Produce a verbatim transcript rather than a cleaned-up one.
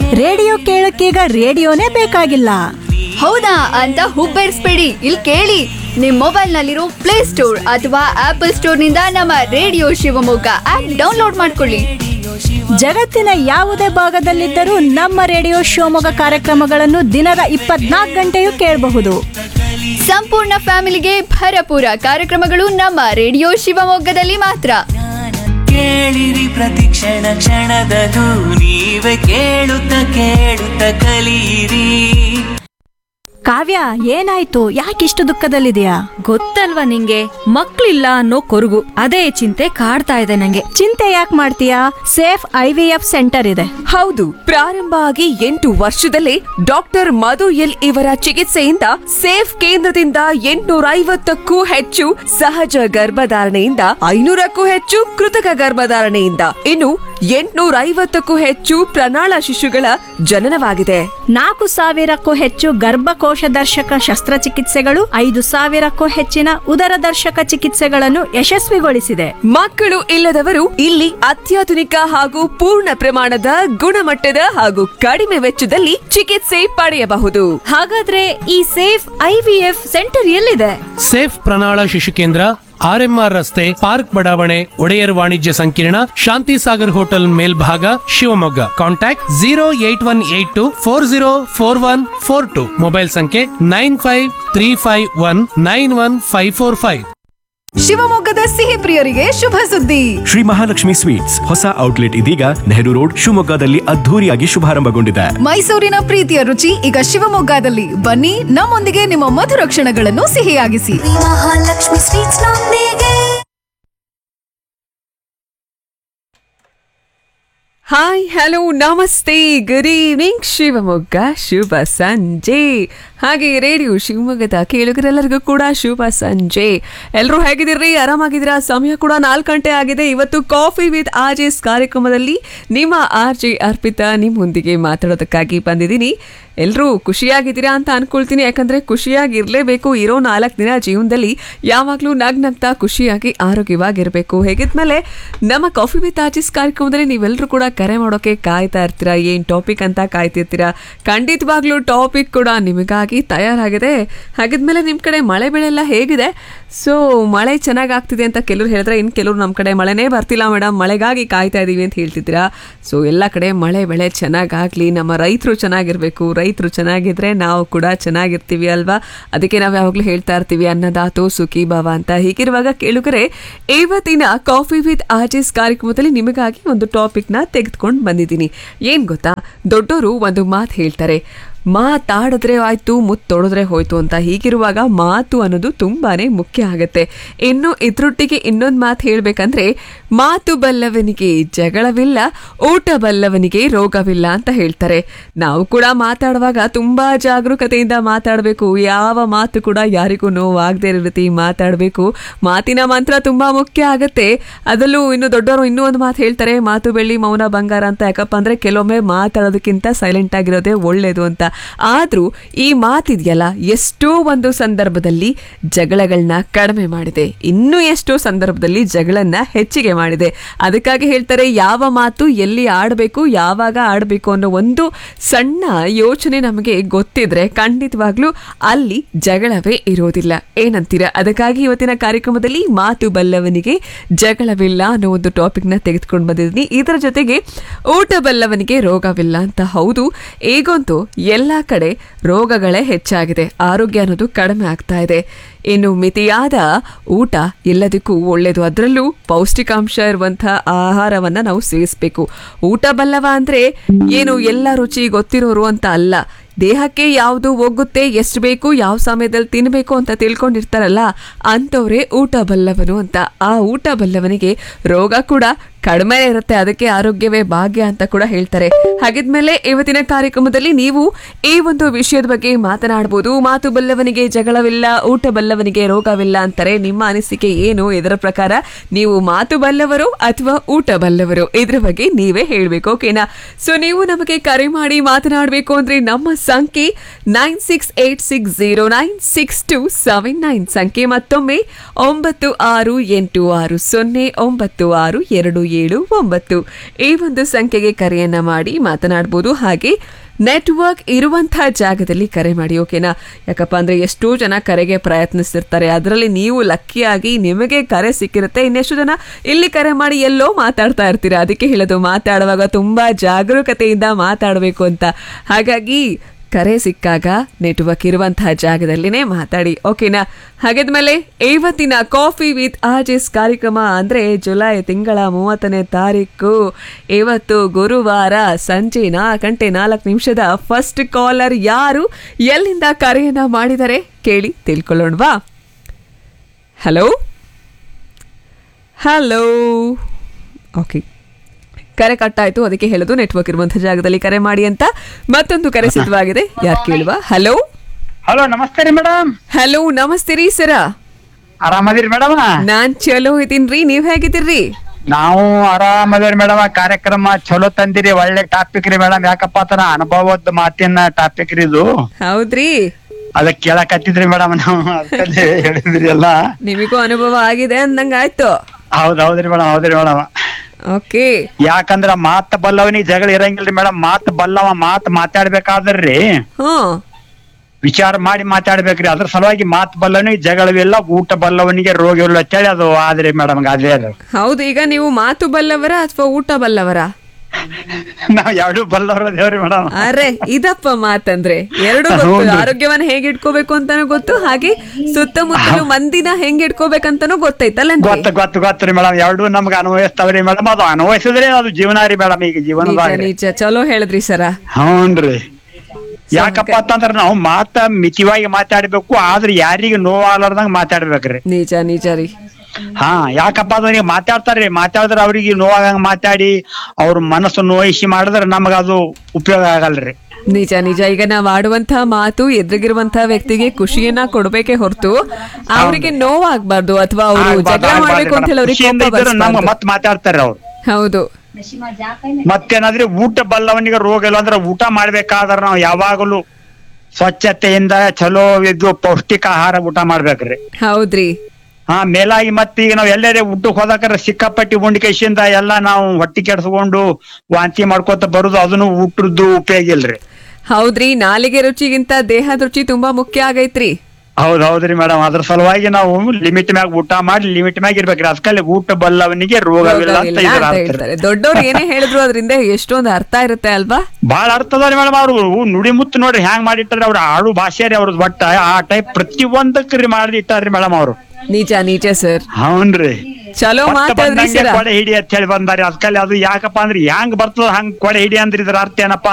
Radio ಕೇಳಕ್ಕೀಗ ರೇಡಿಯೋನೇ ಬೇಕಾಗಿಲ್ಲ. ಹೌದಾ ಅಂತ ಹುಬ್ಬೇರಿಸ್ಬೇಡಿ, ಇಲ್ಲಿ ಕೇಳಿ. ನಿಮ್ ಮೊಬೈಲ್ ನಲ್ಲಿರೋ ಪ್ಲೇ ಸ್ಟೋರ್ ಅಥವಾ ಆಪಲ್ ಸ್ಟೋರ್ ನಿಂದ ನಮ್ಮ ರೇಡಿಯೋ ಶಿವಮೊಗ್ಗ ಆಪ್ ಡೌನ್ಲೋಡ್ ಮಾಡ್ಕೊಳ್ಳಿ. ಜಗತ್ತಿನ ಯಾವುದೇ ಭಾಗದಲ್ಲಿದ್ದರೂ ನಮ್ಮ ರೇಡಿಯೋ ಶಿವಮೊಗ್ಗ ಕಾರ್ಯಕ್ರಮಗಳನ್ನು ದಿನದ ಇಪ್ಪತ್ನಾಲ್ಕು ಗಂಟೆಯೂ ಕೇಳಬಹುದು. ಸಂಪೂರ್ಣ ಫ್ಯಾಮಿಲಿಗೆ ಭರಪೂರ ಕಾರ್ಯಕ್ರಮಗಳು ನಮ್ಮ ರೇಡಿಯೋ ಶಿವಮೊಗ್ಗದಲ್ಲಿ ಮಾತ್ರ. ಕೇಳಿರಿ ಪ್ರತಿ ಕ್ಷಣ ಕ್ಷಣದದು ನೀವೇ ಕೇಳುತ್ತ ಕೇಳುತ್ತ ಕಲಿಯಿರಿ. ಕಾವ್ಯ, ಏನಾಯ್ತು? ಯಾಕಿಷ್ಟು ದುಃಖದಲ್ಲಿದೆಯಾ? ಗೊತ್ತಲ್ವಾ ನಿಂಗೆ, ಮಕ್ಳಿಲ್ಲ ಅನ್ನೋ ಕೊರಗು, ಅದೇ ಚಿಂತೆ ಕಾಡ್ತಾ ಇದೆ ನಂಗೆ. ಚಿಂತೆ ಯಾಕೆ ಮಾಡ್ತೀಯಾ? Safe I V F centre ಇದೆ. ಹೌದು, ಪ್ರಾರಂಭ ಆಗಿ ಎಂಟು ವರ್ಷದಲ್ಲೇ ಡಾಕ್ಟರ್ ಮಧು ಎಲ್ ಇವರ ಚಿಕಿತ್ಸೆಯಿಂದ ಸೇಫ್ ಕೇಂದ್ರದಿಂದ ಎಂಟುನೂರ ಐವತ್ತಕ್ಕೂ ಹೆಚ್ಚು ಸಹಜ ಗರ್ಭಧಾರಣೆಯಿಂದ ಐನೂರಕ್ಕೂ ಹೆಚ್ಚು ಕೃತಕ ಗರ್ಭಧಾರಣೆಯಿಂದ ಇನ್ನು ಎಂಟುನೂರ ಐವತ್ತಕ್ಕೂ ಹೆಚ್ಚು ಪ್ರಣಾಳ ಶಿಶುಗಳ ಜನನವಾಗಿದೆ. ನಾಲ್ಕು ಸಾವಿರಕ್ಕೂ ಹೆಚ್ಚು ಗರ್ಭಕೋಶ ದರ್ಶಕ ಶಸ್ತ್ರಚಿಕಿತ್ಸೆಗಳು, ಐದು ಸಾವಿರಕ್ಕೂ ಹೆಚ್ಚಿನ ಉದರ ದರ್ಶಕ ಚಿಕಿತ್ಸೆಗಳನ್ನು ಯಶಸ್ವಿಗೊಳಿಸಿದೆ. ಮಕ್ಕಳು ಇಲ್ಲದವರು ಇಲ್ಲಿ ಅತ್ಯಾಧುನಿಕ ಹಾಗೂ ಪೂರ್ಣ ಪ್ರಮಾಣದ ಗುಣಮಟ್ಟದ ಹಾಗೂ ಕಡಿಮೆ ವೆಚ್ಚದಲ್ಲಿ ಚಿಕಿತ್ಸೆ ಪಡೆಯಬಹುದು. ಹಾಗಾದ್ರೆ ಈ safe I V F centre ಎಲ್ಲಿದೆ? ಸೇಫ್ ಪ್ರಣಾಳ ಶಿಶು ಕೇಂದ್ರ ಆರ್ಎಂಆರ್ ರಸ್ತೆ, ಪಾರ್ಕ್ ಬಡಾವಣೆ, ಒಡೆಯರ್ ವಾಣಿಜ್ಯ ಸಂಕೀರ್ಣ, ಶಾಂತಿ ಸಾಗರ್ ಹೋಟೆಲ್ ಮೇಲ್ಭಾಗ, Shivamogga. Contact zero eight one eight to four zero four one four to. Mobile ಸಂಖ್ಯೆ nine five three five one nine one five four five. ಶಿವಮೊಗ್ಗದ ಸಿಹಿ ಪ್ರಿಯರಿಗೆ ಶುಭ ಸುದ್ದಿ. ಶ್ರೀ ಮಹಾಲಕ್ಷ್ಮಿ ಸ್ವೀಟ್ಸ್ ಹೊಸ ಔಟ್ಲೆಟ್ ಇದೀಗ ನೆಹರು ರೋಡ್ ಶಿವಮೊಗ್ಗದಲ್ಲಿ ಅದ್ಧೂರಿಯಾಗಿ ಶುಭಾರಂಭಗೊಂಡಿದೆ. ಮೈಸೂರಿನ ಪ್ರೀತಿಯ ರುಚಿ ಈಗ ಶಿವಮೊಗ್ಗದಲ್ಲಿ. ಬನ್ನಿ, ನಮ್ಮೊಂದಿಗೆ ನಿಮ್ಮ ಮಧುರ ಕ್ಷಣಗಳನ್ನು ಸಿಹಿಯಾಗಿಸಿ. ಮಹಾಲಕ್ಷ್ಮಿ ಸ್ವೀಟ್ಸ್ ನೊಂದಿಗೆ. ಹಾಯ್, ಹಲೋ, ನಮಸ್ತೆ, ಗುಡ್ ಈವ್ನಿಂಗ್ ಶಿವಮೊಗ್ಗ, ಶುಭ ಸಂಜೆ. ಹಾಗೆ ರೇಡಿಯೋ ಶಿವಮೊಗ್ಗದ ಕೇಳುಗರೆಲ್ಲರಿಗೂ ಕೂಡ ಶುಭ ಸಂಜೆ. ಎಲ್ಲರೂ ಹೇಗಿದ್ದೀರಿ? ಆರಾಮಾಗಿದ್ದೀರಾ? ಸಮಯ ಕೂಡ ನಾಲ್ಕು ಗಂಟೆ ಆಗಿದೆ. ಇವತ್ತು ಕಾಫಿ ವಿತ್ ಆರ್ ಜೆಸ್ ಕಾರ್ಯಕ್ರಮದಲ್ಲಿ ನಿಮ್ಮ ಆರ್ ಜೆ ಅರ್ಪಿತಾ ನಿಮ್ಮೊಂದಿಗೆ ಮಾತಾಡೋದಕ್ಕಾಗಿ ಬಂದಿದ್ದೀನಿ. ಎಲ್ಲರೂ ಖುಷಿಯಾಗಿದ್ದೀರಾ ಅಂತ ಅನ್ಕೊಳ್ತೀನಿ. ಯಾಕಂದ್ರೆ ಖುಷಿಯಾಗಿರ್ಲೇಬೇಕು. ಇರೋ ನಾಲ್ಕು ದಿನ ಜೀವನದಲ್ಲಿ ಯಾವಾಗಲೂ ನಗ್ ನಗ್ತಾ ಖುಷಿಯಾಗಿ ಆರೋಗ್ಯವಾಗಿರಬೇಕು. ಹೇಗಿದ್ಮೇಲೆ ನಮ್ಮ ಕಾಫಿ ವಿತ್ ಆರ್ ಜೆಸ್ ಕಾರ್ಯಕ್ರಮದಲ್ಲಿ ನೀವೆಲ್ಲರೂ ಕೂಡ ಕರೆ ಮಾಡೋಕೆ ಕಾಯ್ತಾ ಇರ್ತೀರಾ. ಏನ್ ಟಾಪಿಕ್ ಅಂತ ಕಾಯ್ತಿರ್ತೀರಾ. ಖಂಡಿತವಾಗ್ಲೂ ಟಾಪಿಕ್ ಕೂಡ ನಿಮಗಾಗಿ ತಯಾರಾಗಿದೆ. ಹಾಗಿದ್ಮೇಲೆ ನಿಮ್ಮ ಕಡೆ ಮಳೆ ಬೆಳೆ ಎಲ್ಲ ಹೇಗಿದೆ? ಸೊ ಮಳೆ ಚೆನ್ನಾಗಿ ಆಗ್ತಿದೆ ಅಂತ ಕೆಲವರು ಹೇಳಿದ್ರೆ, ಇನ್ನು ಕೆಲವರು ನಮ್ಮ ಕಡೆ ಮಳೆನೇ ಬರ್ತಿಲ್ಲ ಮೇಡಮ್, ಮಳೆಗಾಗಿ ಕಾಯ್ತಾ ಇದೀವಿ ಅಂತ ಹೇಳ್ತಿದ್ದೀರಾ. ಸೊ ಎಲ್ಲ ಕಡೆ ಮಳೆ ಬೆಳೆ ಚೆನ್ನಾಗಾಗ್ಲಿ, ನಮ್ಮ ರೈತರು ಚೆನ್ನಾಗಿರ್ಬೇಕು. ರೈತರು ಚೆನ್ನಾಗಿದ್ರೆ ನಾವು ಕೂಡ ಚೆನ್ನಾಗಿರ್ತೀವಿ ಅಲ್ವಾ? ಅದಕ್ಕೆ ನಾವು ಯಾವಾಗಲೂ ಹೇಳ್ತಾ ಇರ್ತೀವಿ ಅನ್ನದಾತೋ ಸುಖಿ ಭವ ಅಂತ. ಹೀಗಿರುವಾಗ ಕೇಳುಗರೆ, ಇವತ್ತಿನ ಕಾಫಿ ವಿತ್ ಆರ್ ಜೆಸ್ ಕಾರ್ಯಕ್ರಮದಲ್ಲಿ ನಿಮಗಾಗಿ ಒಂದು ಟಾಪಿಕ್ ನ ತೆಗೆದುಕೊಂಡು ಬಂದಿದ್ದೀನಿ. ಏನ್ ಗೊತ್ತಾ, ದೊಡ್ಡವರು ಒಂದು ಮಾತು ಹೇಳ್ತಾರೆ, ಮಾತಾಡಿದ್ರೆ ಆಯ್ತು, ಮುತ್ತೊಡಿದ್ರೆ ಹೋಯ್ತು ಅಂತ. ಹೀಗಿರುವಾಗ ಮಾತು ಅನ್ನೋದು ತುಂಬಾನೇ ಮುಖ್ಯ ಆಗತ್ತೆ. ಇನ್ನು ಇದ್ರೊಟ್ಟಿಗೆ ಇನ್ನೊಂದು ಮಾತು ಹೇಳ್ಬೇಕಂದ್ರೆ, ಮಾತು ಬಲ್ಲವನಿಗೆ ಜಗಳವಿಲ್ಲ, ಊಟ ಬಲ್ಲವನಿಗೆ ರೋಗವಿಲ್ಲ ಅಂತ ಹೇಳ್ತಾರೆ. ನಾವು ಕೂಡ ಮಾತಾಡುವಾಗ ತುಂಬಾ ಜಾಗರೂಕತೆಯಿಂದ ಮಾತಾಡಬೇಕು. ಯಾವ ಮಾತು ಕೂಡ ಯಾರಿಗೂ ನೋವಾಗದೇ ಇರೋ ರೀತಿ ಮಾತಾಡಬೇಕು. ಮಾತಿನ ಮಂತ್ರ ತುಂಬಾ ಮುಖ್ಯ ಆಗತ್ತೆ. ಅದರಲ್ಲೂ ಇನ್ನು ದೊಡ್ಡವರು ಇನ್ನೂ ಒಂದು ಮಾತು ಹೇಳ್ತಾರೆ, ಮಾತು ಬೆಳ್ಳಿ ಮೌನ ಬಂಗಾರ ಅಂತ. ಯಾಕಪ್ಪ ಅಂದ್ರೆ ಕೆಲವೊಮ್ಮೆ ಮಾತಾಡೋದಕ್ಕಿಂತ ಸೈಲೆಂಟ್ ಆಗಿರೋದೇ ಒಳ್ಳೇದು ಅಂತ. ಆದ್ರೂ ಈ ಮಾತಿದೆಯಲ್ಲ, ಎಷ್ಟೋ ಒಂದು ಸಂದರ್ಭದಲ್ಲಿ ಜಗಳಗಳನ್ನ ಕಡಿಮೆ ಮಾಡಿದೆ, ಇನ್ನೂ ಎಷ್ಟೋ ಸಂದರ್ಭದಲ್ಲಿ ಜಗಳನ್ನ ಹೆಚ್ಚಿಗೆ ಮಾಡಿದೆ. ಅದಕ್ಕಾಗಿ ಹೇಳ್ತಾರೆ, ಯಾವ ಮಾತು ಎಲ್ಲಿ ಆಡಬೇಕು, ಯಾವಾಗ ಆಡಬೇಕು ಅನ್ನೋ ಒಂದು ಸಣ್ಣ ಯೋಚನೆ ನಮಗೆ ಗೊತ್ತಿದ್ರೆ ಖಂಡಿತವಾಗ್ಲೂ ಅಲ್ಲಿ ಜಗಳವೇ ಇರೋದಿಲ್ಲ. ಏನಂತೀರಾ? ಅದಕ್ಕಾಗಿ ಇವತ್ತಿನ ಕಾರ್ಯಕ್ರಮದಲ್ಲಿ ಮಾತು ಬಲ್ಲವನಿಗೆ ಜಗಳವಿಲ್ಲ ಅನ್ನೋ ಒಂದು ಟಾಪಿಕ್ ನ ತೆಗೆದುಕೊಂಡು ಬಂದಿದ್ದೀನಿ. ಇದರ ಜೊತೆಗೆ ಊಟ ಬಲ್ಲವನಿಗೆ ರೋಗವಿಲ್ಲ ಅಂತ. ಹೌದು, ಈಗಂತೂ ಎಲ್ಲ ಕಡೆ ರೋಗಗಳೇ ಹೆಚ್ಚಾಗಿದೆ, ಆರೋಗ್ಯ ಅನ್ನೋದು ಕಡಿಮೆ ಆಗ್ತಾ ಇದೆ. ಇನ್ನು ಮಿತಿಯಾದ ಊಟ ಎಲ್ಲದಕ್ಕೂ ಒಳ್ಳೇದು. ಅದರಲ್ಲೂ ಪೌಷ್ಟಿಕಾಂಶ ಇರುವಂತಹ ಆಹಾರವನ್ನ ನಾವು ಸೇವಿಸಬೇಕು. ಊಟ ಬಲ್ಲವ ಅಂದ್ರೆ ಏನು ಎಲ್ಲ ರುಚಿ ಗೊತ್ತಿರೋರು ಅಂತ ಅಲ್ಲ. ದೇಹಕ್ಕೆ ಯಾವುದು ಹೋಗುತ್ತೆ, ಎಷ್ಟು ಬೇಕು, ಯಾವ ಸಮಯದಲ್ಲಿ ತಿನ್ಬೇಕು ಅಂತ ತಿಳ್ಕೊಂಡಿರ್ತಾರಲ್ಲ, ಅಂತವ್ರೆ ಊಟ ಬಲ್ಲವನು ಅಂತ. ಆ ಊಟ ಬಲ್ಲವನಿಗೆ ರೋಗ ಕೂಡ ಕಡಿಮೆ ಇರುತ್ತೆ. ಅದಕ್ಕೆ ಆರೋಗ್ಯವೇ ಭಾಗ್ಯ ಅಂತ ಕೂಡ ಹೇಳ್ತಾರೆ. ಹಾಗಿದ್ಮೇಲೆ ಇವತ್ತಿನ ಕಾರ್ಯಕ್ರಮದಲ್ಲಿ ನೀವು ಈ ಒಂದು ವಿಷಯದ ಬಗ್ಗೆ ಮಾತನಾಡಬಹುದು. ಮಾತು ಬಲ್ಲವನಿಗೆ ಜಗಳವಿಲ್ಲ, ಊಟ ಬಲ್ಲವನಿಗೆ ರೋಗವಿಲ್ಲ ಅಂತಾರೆ. ನಿಮ್ಮ ಅನಿಸಿಕೆ ಏನು? ಇದರ ಪ್ರಕಾರ ನೀವು ಮಾತು ಬಲ್ಲವರು ಅಥವಾ ಊಟ ಬಲ್ಲವರು? ಇದ್ರ ಬಗ್ಗೆ ನೀವೇ ಹೇಳ್ಬೇಕು, ಓಕೆನಾ? ಸೊ ನೀವು ನಮಗೆ ಕರೆ ಮಾಡಿ ಮಾತನಾಡಬೇಕು ಅಂದ್ರೆ ನಮ್ಮ ಸಂಖ್ಯೆ nine six eight six zero nine six to seven nine. ಸಂಖ್ಯೆ ಮತ್ತೊಮ್ಮೆ ಒಂಬತ್ತು ಆರು ಎಂಟು ಆರು ಸೊನ್ನೆ ಒಂಬತ್ತು ಆರು ಎರಡು ಏಳು ಒಂಬತ್ತು ಈ ಒಂದು ಸಂಖ್ಯೆಗೆ ಕರೆಯನ್ನ ಮಾಡಿ ಮಾತನಾಡಬಹುದು. ಹಾಗೆ ನೆಟ್ವರ್ಕ್ ಇರುವಂತಹ ಜಾಗದಲ್ಲಿ ಕರೆ ಮಾಡಿ, ಓಕೆನಾ? ಯಾಕಪ್ಪ ಅಂದ್ರೆ ಎಷ್ಟೋ ಜನ ಕರೆಗೆ ಪ್ರಯತ್ನಿಸ್ತಿರ್ತಾರೆ, ಅದರಲ್ಲಿ ನೀವು ಲಕ್ಕಿಯಾಗಿ ನಿಮಗೆ ಕರೆ ಸಿಕ್ಕಿರುತ್ತೆ. ಇನ್ನೆಷ್ಟು ಜನ ಇಲ್ಲಿ ಕರೆ ಮಾಡಿ ಎಲ್ಲೋ ಮಾತಾಡ್ತಾ ಇರ್ತೀರಾ, ಅದಕ್ಕೆ ಹೇಳೋದು ಮಾತಾಡುವಾಗ ತುಂಬಾ ಜಾಗರೂಕತೆಯಿಂದ ಮಾತಾಡಬೇಕು ಅಂತ. ಹಾಗಾಗಿ ಕರೆ ಸಿಕ್ಕಾಗ ನೆಟ್ವರ್ಕ್ ಇರುವಂತಹ ಜಾಗದಲ್ಲಿನೇ ಮಾತಾಡಿ, ಓಕೆನಾ? ಹಾಗಿದ್ಮೇಲೆ ಇವತ್ತಿನ ಕಾಫಿ ವಿತ್ ಆರ್ಜೆಸ್ ಕಾರ್ಯಕ್ರಮ ಅಂದ್ರೆ ಜುಲೈ ತಿಂಗಳ ಮೂವತ್ತನೇ ತಾರೀಕು ಇವತ್ತು ಗುರುವಾರ ಸಂಜೆ ನಾಲ್ಕು ಗಂಟೆ ನಾಲ್ಕು ನಿಮಿಷದ ಫಸ್ಟ್ ಕಾಲರ್ ಯಾರು, ಎಲ್ಲಿಂದ ಕರೆಯನ್ನ ಮಾಡಿದರೆ ಕೇಳಿ ತಿಳ್ಕೊಳ್ಳೋಣವಾ? ಹಲೋ ಹಲೋ ಓಕೆ, ಕರೆ ಕಟ್ಟಾಯ್ತು, ಅದಕ್ಕೆ ಹೇಳೋದು ನೆಟ್ವರ್ಕ್ ಇರುವಂತಹ ಜಾಗದಲ್ಲಿ ಕರೆ ಮಾಡಿ ಅಂತ. ಮತ್ತೊಂದು ಕರೆ ಸಿದ್ಧವಾಗಿದೆ, ಯಾರು ಕೇಳುವ? ಹಲೋ ಹಲೋ, ನಮಸ್ತೆ ರೀ ಮೇಡಮ್. ಹಲೋ ನಮಸ್ತೆ ರೀ ಸರ, ಆರಾಮದಿರಿ ಮೇಡಮ್? ನಾನ್ ಚಲೋ ಇದೀನ್ರಿ, ನೀವ್ ಹೇಗಿದ್ದೀರಿ? ನಾವು ಆರಾಮದಿರಿ ಮೇಡಮ್. ಕಾರ್ಯಕ್ರಮ ಚಲೋ ತಂದಿರಿ, ಒಳ್ಳೆ ಟಾಪಿಕ್ ರೀ ಮೇಡಮ್. ಯಾಕಪ್ಪ ಅಂತಾರ ಅನುಭವದ ಮಾತಿನ ಟಾಪಿಕ್ ರೀ ಇದು. ಹೌದ್ರಿ, ಅದಕ್ಕೆ ಕೇಳಕತ್ತಿದ್ರಿ ಮೇಡಮ್, ನಾವು ಅದಕ್ಕೆ ಹೇಳಿದ್ರಿ ಎಲ್ಲ. ನಿಮಗೂ ಅನುಭವ ಆಗಿದೆ ಅಂದಂಗ ಆಯ್ತು. ಹೌದ್ ಹೌದ್ರಿ ಮೇಡಮ್, ಹೌದ್ರಿ ಮೇಡಮ್. ಓಕೆ, ಯಾಕಂದ್ರ ಮಾತ್ ಬಲ್ಲವನಿಗೆ ಜಗಳ ಇರಂಗಿಲ್ರಿ ಮೇಡಮ್. ಮಾತ್ ಬಲ್ಲವ ಮಾತ್ ಮಾತಾಡ್ಬೇಕಾದ್ರಿ ಹ್ಮ್ ವಿಚಾರ ಮಾಡಿ ಮಾತಾಡ್ಬೇಕ್ರಿ. ಅದ್ರ ಸಲುವಾಗಿ ಮಾತ್ ಬಲ್ಲವನಿಗೆ ಜಗಳವಿಲ್ಲ, ಊಟ ಬಲ್ಲವನಿಗೆ ರೋಗವಿಲ್ಲ ಅಂತೇಳಿ ಅದು ಆದ್ರಿ ಮೇಡಮ್. ಅದೇ ಅದು ಹೌದು. ಈಗ ನೀವು ಮಾತು ಬಲ್ಲವರ ಅಥವಾ ಊಟ ಬಲ್ಲವರ? ನಾವ್ ಎರಡು ಬಲ್ಲವ್ರ ದೇವ್ರಿ ಮೇಡಮ್. ಅರೆ ಇದಪ್ಪ ಮಾತಂದ್ರೆ ಎರಡು ಗೊತ್ತು. ಆರೋಗ್ಯವನ್ನ ಹೇಗೆ ಇಟ್ಕೋಬೇಕು ಅಂತಾನು ಗೊತ್ತು, ಹಾಗೆ ಸುತ್ತಮುತ್ತಲು ಮಂದಿನ ಹೆಂಗ್ ಇಟ್ಕೋಬೇಕಂತಾನು ಗೊತ್ತೈತಲ್ಲ. ಗೊತ್ತ ಗೊತ್ತು ಗೊತ್ತ್ರಿ ಮೇಡಮ್, ಎರಡು ನಮ್ಗೆ ಅನ್ವಯಿಸ್ತಾವ್ರಿ ಮೇಡಮ್. ಅದು ಅನ್ವಯಿಸಿದ್ರೆ ಅದು ಜೀವನ ರೀ ಮೇಡಮ್. ಈಗ ಜೀವನದಾಗ ನಿಜ, ಚಲೋ ಹೇಳಿದ್ರಿ ಸರ. ಹ್ಞೂನ್ರಿ. ಯಾಕಪ್ಪ ಅಂತಂದ್ರ ನಾವು ಮಾತ ಮಿತಿವಾಗಿ ಮಾತಾಡ್ಬೇಕು, ಆದ್ರೆ ಯಾರಿಗ ನೋವಾಗ್ಲಾರ್ದಂಗ ಮಾತಾಡ್ಬೇಕ್ರಿ. ನಿಜ ನಿಜ ರೀ. ಹಾ, ಯಾಕಪ್ಪ ಅಂದ್ರೆ ಮಾತಾಡ್ತಾರ್ರಿ, ಮಾತಾಡಿದ್ರೆ ಅವ್ರಿಗೆ ನೋವಾಗಂಗ ಮಾತಾಡಿ ಅವ್ರ ಮನಸ್ಸು ನೋಯಿಸಿ ಮಾಡಿದ್ರೆ ನಮಗ ಅದು ಉಪಯೋಗ ಆಗಲ್ರಿ. ನಿಜ ನಿಜ. ಈಗ ನಾವ್ ಆಡುವಂತಹ ಮಾತು ಎದುರಿಗಿರುವಂತಹ ವ್ಯಕ್ತಿಗೆ ಖುಷಿಯನ್ನ ಕೊಡ್ಬೇಕೆ ಹೊರತು ಅವ್ರಿಗೆ ನೋವಾಗ್ಬಾರ್ದು ಅಥವಾ ಅವರು ಜಗಳ ಮಾಡ್ಬೇಕು ಅಂತ ಹೇಳಿ ಅವ್ರಿಗೆ ನಮ್ಗೆ ಮತ್ ಮಾತಾಡ್ತಾರೆ ಅವ್ರು. ಹೌದು. ಮತ್ತೇನಾದ್ರೆ ಊಟ ಬಲ್ಲವನಿಗೆ ರೋಗ ಇಲ್ಲ ಅಂದ್ರೆ ಊಟ ಮಾಡ್ಬೇಕಾದ್ರ ನಾವು ಯಾವಾಗಲೂ ಸ್ವಚ್ಛತೆಯಿಂದ ಚಲೋ ಇದು ಪೌಷ್ಟಿಕ ಆಹಾರ ಊಟ ಮಾಡ್ಬೇಕ್ರಿ. ಹೌದ್ರಿ. ಹಾ, ಮೇಲಾಗಿ ಮತ್ತೆ ಈಗ ನಾವ್ ಎಲ್ಲರೇ ಊಟಕ್ಕೆ ಹೋದಾಕ್ರ ಸಿಕ್ಕಾಪಟ್ಟಿ ಉಂಡಿಕೆಶಿಂದ ಎಲ್ಲಾ ನಾವು ಹೊಟ್ಟಿ ಕೆಡ್ಸ್ಕೊಂಡು ವಾಂತಿ ಮಾಡ್ಕೊತ ಬರುದು, ಅದನ್ನು ಊಟದ್ದು ಉಪಯೋಗ ಇಲ್ರಿ. ಹೌದ್ರಿ, ನಾಲಿಗೆ ರುಚಿಗಿಂತ ದೇಹದ ರುಚಿ ತುಂಬಾ ಮುಖ್ಯ ಆಗೈತ್ರಿ. ಹೌದ್ ಹೌದ್ರಿ ಮೇಡಮ್. ಅದ್ರ ಸಲುವಾಗಿ ನಾವು ಲಿಮಿಟ್ ಮ್ಯಾಗ ಊಟ ಮಾಡಿ ಲಿಮಿಟ್ ಮ್ಯಾಗ ಇರ್ಬೇಕ್ರಿ. ಅದಕ್ಕಲ್ಲಿ ಊಟ ಬಲ್ಲವನಿಗೆ ರೋಗವಿಲ್ಲ ಅಂತ ಹೇಳ್ತಾರೆ. ದೊಡ್ಡವ್ರು ಏನೇ ಹೇಳಿದ್ರು ಅದರಿಂದ ಎಷ್ಟೊಂದು ಅರ್ಥ ಇರುತ್ತೆ ಅಲ್ವಾ? ಬಾಳ ಅರ್ಥ ಅದ ಮೇಡಮ್. ಅವ್ರು ನುಡಿ ಮುತ್ತು ನೋಡ್ರಿ ಹ್ಯಾಂಗ್ ಮಾಡಿಟ್ಟಾರೆ, ಅವ್ರ ಆಡು ಭಾಷೆ ರೀ ಅವ್ರದ್. ಬಟ್ ಆ ಟೈಪ್ ಪ್ರತಿ ಒಂದಕ್ರಿ ಮಾಡಿ ಇಟ್ಟಾರ್ರಿ ಮೇಡಮ್ ಅವರು. ನಿಜ ನಿಜ ಸರ್. ಹೌನ್ರಿ. ಚಲೋ ಮಾತಾಡ್ರಿ ಸರ್. ಕೊಡೆ ಹಿಡಿ ಅಂತ ಹೇಳಿ ಬಂದಾರಿ. ಅದಕ್ಕಲ್ಲಿ ಅದು ಯಾಕಪ್ಪ ಅಂದ್ರೆ ಹ್ಯಾಂಗ್ ಬರ್ತದ ಹಂಗ್ ಕೊಡೆ ಹಿಡಿ ಅಂದ್ರೆ ಇದ್ರ ಅರ್ಥ ಏನಪ್ಪಾ